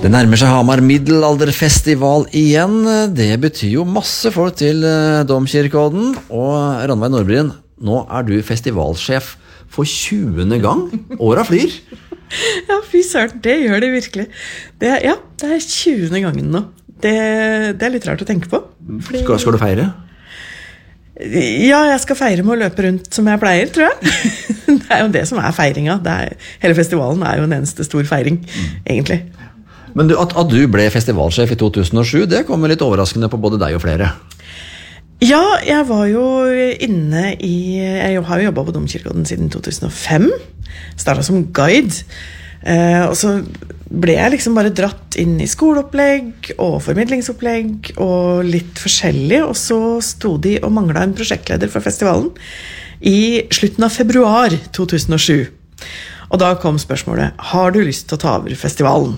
Det nærmer seg Hamar middelalderfestival igjen. Det betyr jo masse folk til Domkirkeodden. Og Ranveig Nordbrien, nå du festivalsjef for 20. gang. Åra flyr. Ja, fy søren, det gjør det virkelig. Det er 20. gangen nå. Det litt rart å tenke på. Fordi... Skal du feire? Ja, jeg skal feire med å løpe rundt som jeg pleier, tror jeg. Det jo det som feiringa. Hele festivalen jo en eneste stor feiring, egentlig. Men at du ble festivalsjef i 2007, det kom litt overraskende på både deg og flere. Ja, jeg var jo inne jeg har jo jobbet på Domkirkeodden siden 2005. Startet som guide. Og så ble jeg liksom bare dratt inn i skoleopplegg og formidlingsopplegg og litt forskjellig, og så stod de og manglet en prosjektleder for festivalen i slutten av februar 2007. Og da kom spørsmålet, har du lyst til å ta over festivalen?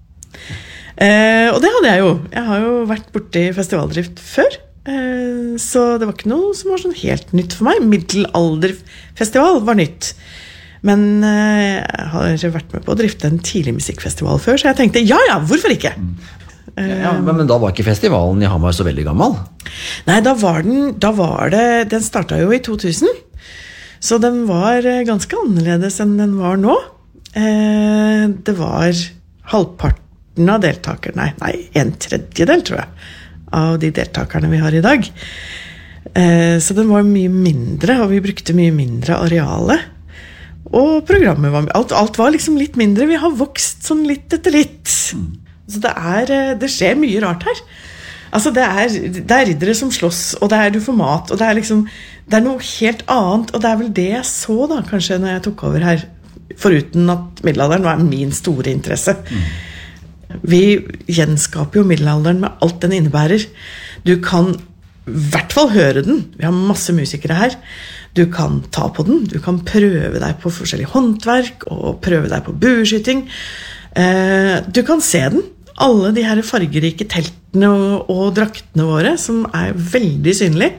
Og det hadde jeg jo. Jeg har jo vært borte i festivaldrift før, så det var ikke noe som var sånn helt nytt for meg. Middelalderfestival var nytt. Men jeg har vært med på å drifte en tidlig musikkfestival før, så jeg tenkte, ja, hvorfor ikke? Ja, men da var ikke festivalen i Hamar så veldig gammel? Nei, den startet jo i 2000, så den var ganske annerledes enn den var nå. Det var halvparten av deltakerne, nei, 1/3, tror jeg, av de deltakerne vi har i dag. Så den var mye mindre, og vi brukte mye mindre areale. Og programmet var alt var liksom litt mindre. Vi har vokst sånn litt etter litt. Så det skjer mye rart her. Altså det er riddere som slåss, og det du får mat, og det noe helt annet, og det vel det jeg så da, kanskje når jeg tok over her, foruten at middelalderen var min store interesse. Vi gjenskaper jo middelalderen med alt den innebærer. Du kan i hvert fall høre den. Vi har masse musikere her. Du kan ta på den, du kan prøve deg på forskjellige håndverk og prøve deg på bueskyting. Du kan se den. Alle de her fargerike teltene og draktene våre som veldig synlige.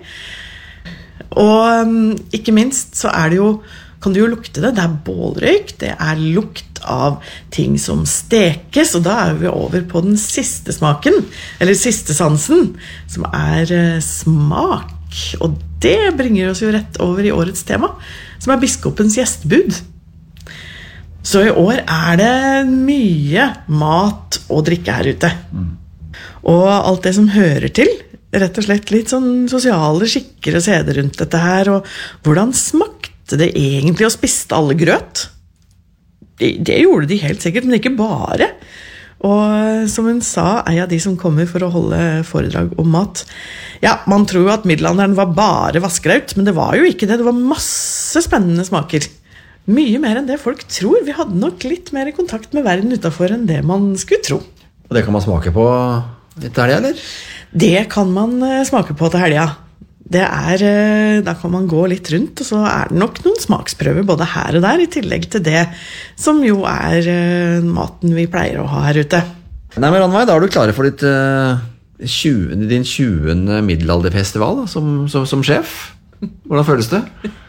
Og ikke minst så det jo, kan du jo lukte det. Det bålrøyk, det lukt av ting som stekes, og da vi over på den siste smaken, eller siste sansen, som smak. Og det bringer oss jo rett over i årets tema, som biskopens gjestebud. Så i år det mye mat og drikke her ute. Og alt det som hører til, rett og slett litt sånn sosiale skikker og seder rundt dette her, og hvordan smakte det egentlig å spiste alle grøt? Det gjorde de helt sikkert, men ikke bare. Og som hun sa, av de som kommer for å holde foredrag om mat, ja, man tror jo at middelalderen var bare vaskeраut, men det var jo ikke det. Det var masse spennende smaker. Mye mer enn det folk tror. Vi hadde nok litt mer kontakt med verden utenfor enn det man skulle tro. Og det kan man smake på til helga, eller? Det kan man smake på til helga. Da kan man gå litt rundt, og så det nok noen smaksprøver både her og der, i tillegg til det som jo maten vi pleier å ha her ute. Nei, men Ranveig, da du klare for din 20. middelalderfestival da, som sjef. Hvordan føles det?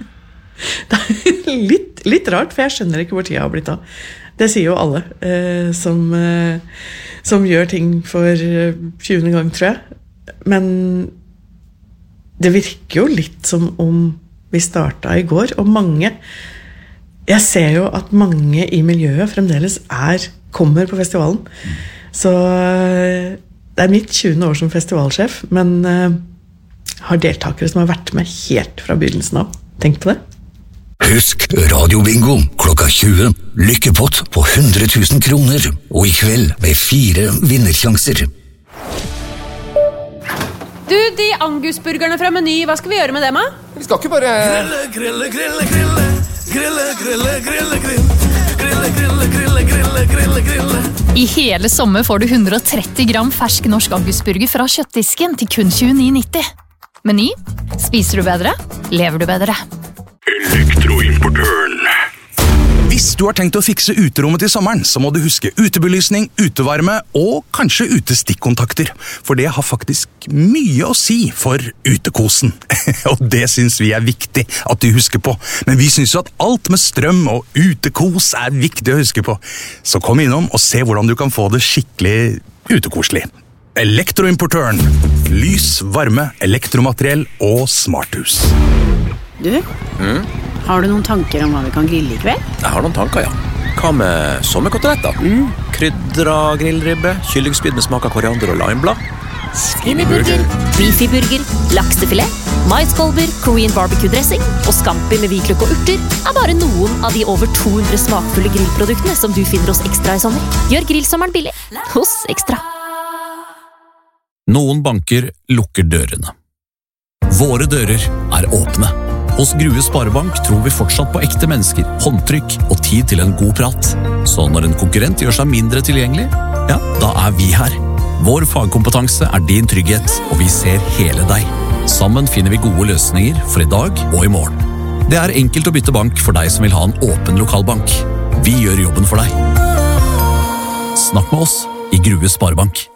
Det litt rart, for jeg skjønner ikke hvor tida har blitt av. Det sier jo alle som gjør ting for 20. gang, tror jeg. Men det virker jo litt som om vi startet i går, og jeg ser jo at mange i miljøet fremdeles kommer på festivalen. Så det mitt 20. år som festivalsjef, men har deltakere som har vært med helt fra begynnelsen av. Tenk på det. Husk radiobingo klokka 20. Lykkepott på 100 000 kroner, og i kveld med 4 vinnersjanser. Du, de angusburgerne fra Meny, hva skal vi gjøre med dem, da? Vi skal ikke bare... I hele sommer får du 130 gram fersk norsk angusburger fra kjøttdisken til kun 29,90. Meny. Spiser du bedre? Lever du bedre? Elektroimportøren. Hvis du har tenkt å fikse uterommet til sommeren, så må du huske utebelysning, utevarme og kanskje utestikkontakter. For det har faktisk mye å si for utekosen. Og det synes vi er viktig at du husker på. Men vi synes jo at alt med strøm og utekos er viktig å huske på. Så kom innom og se hvordan du kan få det skikkelig utekoselig. Elektroimportøren. Lys, varme, elektromateriell og smarthus. Du, har du noen tanker om hva vi kan grille I kveld? Jeg har noen tanker, ja. Hva med sommerkoteletter? Krydra grillribbe, kyllingspyd med smak av koriander og limeblad. Skinnyburger, beefyburger, laksefilet, maiskolber, Korean barbecue-dressing og scampi med hvitløk og urter er bare noen av de over 200 smakfulle grillproduktene som du finner hos Ekstra I sommer. Gjør grillsommeren billig hos Ekstra. Noen banker lukker dørene. Våre dører er åpne. Hos Grue Sparebank tror vi fortsatt på ekte mennesker, håndtrykk og tid til en god prat. Så når en konkurrent gjør seg mindre tilgjengelig, ja, da er vi her. Vår fagkompetanse er din trygghet, og vi ser hele deg. Sammen finner vi gode løsninger for I dag og I morgen. Det er enkelt å bytte bank for deg som vil ha en åpen lokalbank. Vi gjør jobben for deg. Snakk med oss I Grue Sparebank.